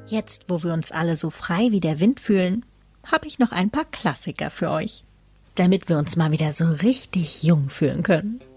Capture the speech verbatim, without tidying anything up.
Jetzt, wo wir uns alle so frei wie der Wind fühlen, habe ich noch ein paar Klassiker für euch, damit wir uns mal wieder so richtig jung fühlen können.